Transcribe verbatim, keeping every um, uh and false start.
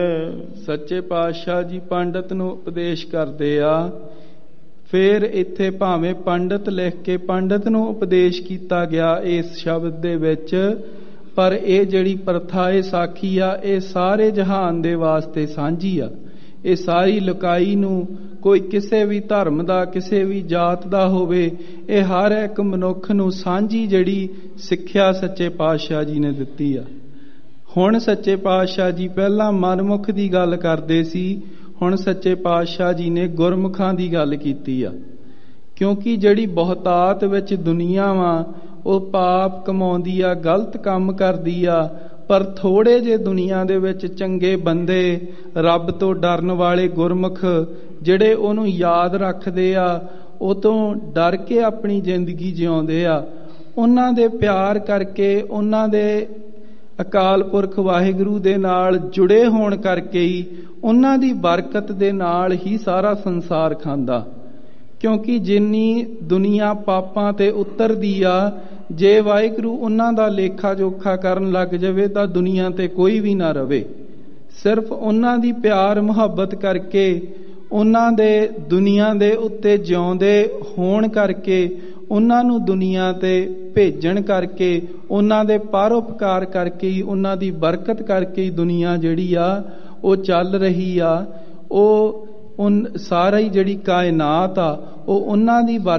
ਸੱਚੇ ਪਾਤਸ਼ਾਹ ਜੀ ਪੰਡਤ ਨੂੰ ਉਪਦੇਸ਼ ਕਰਦੇ ਆ। ਫਿਰ ਇੱਥੇ ਭਾਵੇਂ ਪੰਡਤ ਲਿਖ ਕੇ ਪੰਡਤ ਨੂੰ ਉਪਦੇਸ਼ ਕੀਤਾ ਗਿਆ ਇਸ ਸ਼ਬਦ ਦੇ ਵਿੱਚ, ਪਰ ਇਹ ਜਿਹੜੀ ਪ੍ਰਥਾ ਇਹ ਸਾਖੀ ਆ ਇਹ ਸਾਰੇ ਜਹਾਨ ਦੇ ਵਾਸਤੇ ਸਾਂਝੀ ਆ। ਇਹ ਸਾਰੀ ਲੁਕਾਈ ਨੂੰ ਕੋਈ ਕਿਸੇ ਵੀ ਧਰਮ ਦਾ ਕਿਸੇ ਵੀ ਜਾਤ ਦਾ ਹੋਵੇ, ਇਹ ਹਰ ਇੱਕ ਮਨੁੱਖ ਨੂੰ ਸਾਂਝੀ ਜਿਹੜੀ ਸਿੱਖਿਆ ਸੱਚੇ ਪਾਤਸ਼ਾਹ ਜੀ ਨੇ ਦਿੱਤੀ ਆ। ਹੁਣ ਸੱਚੇ ਪਾਤਸ਼ਾਹ ਜੀ ਪਹਿਲਾਂ ਮਨਮੁਖ ਦੀ ਗੱਲ ਕਰਦੇ ਸੀ, ਹੁਣ ਸੱਚੇ ਪਾਤਸ਼ਾਹ ਜੀ ਨੇ ਗੁਰਮੁਖਾਂ ਦੀ ਗੱਲ ਕੀਤੀ ਆ। ਕਿਉਂਕਿ ਜਿਹੜੀ ਬਹੁਤਾਤ ਵਿੱਚ ਦੁਨੀਆ ਵਾ ਉਹ ਪਾਪ ਕਮਾਉਂਦੀ ਆ, ਗਲਤ ਕੰਮ ਕਰਦੀ ਆ, ਪਰ ਥੋੜੇ ਜਿਹੇ ਦੁਨੀਆ ਦੇ ਵਿੱਚ ਚੰਗੇ ਬੰਦੇ, ਰੱਬ ਤੋਂ ਡਰਨ ਵਾਲੇ ਗੁਰਮੁਖ ਜਿਹੜੇ ਉਹਨੂੰ ਯਾਦ ਰੱਖਦੇ ਆ, ਉਹ ਤੋਂ ਡਰ ਕੇ ਆਪਣੀ ਜ਼ਿੰਦਗੀ ਜਿਉਂਦੇ ਆ, ਉਹਨਾਂ ਦੇ ਪਿਆਰ ਕਰਕੇ, ਉਹਨਾਂ ਦੇ ਅਕਾਲ ਪੁਰਖ ਵਾਹਿਗੁਰੂ ਦੇ ਨਾਲ ਜੁੜੇ ਹੋਣ ਕਰਕੇ ਹੀ, ਉਹਨਾਂ ਦੀ ਬਰਕਤ ਦੇ ਨਾਲ ਹੀ ਸਾਰਾ ਸੰਸਾਰ ਖਾਂਦਾ। ਕਿਉਂਕਿ ਜਿੰਨੀ ਦੁਨੀਆ ਪਾਪਾਂ ਤੇ ਉਤਰਦੀ ਆ, ਜੇ ਵਾਹਿਗੁਰੂ ਉਹਨਾਂ ਦਾ ਲੇਖਾ ਜੋਖਾ ਕਰਨ ਲੱਗ ਜਾਵੇ ਤਾਂ ਦੁਨੀਆ ਤੇ ਕੋਈ ਵੀ ਨਾ ਰਵੇ। ਸਿਰਫ ਉਹਨਾਂ ਦੀ ਪਿਆਰ ਮੁਹੱਬਤ ਕਰਕੇ, ਉਹਨਾਂ ਦੇ ਦੁਨੀਆ ਦੇ ਉੱਤੇ ਜਿਉਂਦੇ ਹੋਣ ਕਰਕੇ, ਉਹਨਾਂ ਨੂੰ ਦੁਨੀਆ ਤੇ ਭੇਜਣ ਕਰਕੇ, ਉਹਨਾਂ ਦੇ ਪਰਉਪਕਾਰ ਕਰਕੇ ਹੀ, ਉਹਨਾਂ ਦੀ ਬਰਕਤ ਕਰਕੇ ਹੀ ਦੁਨੀਆ ਜਿਹੜੀ ਆ ਉਹ ਚੱਲ ਰਹੀ ਆ। ਉਹ ਸਾਰਾ ਹੀ ਜਿਹੜੀ ਕਾਇਨਾਤ ਆ ਉਹ ਉਹਨਾਂ ਦੀ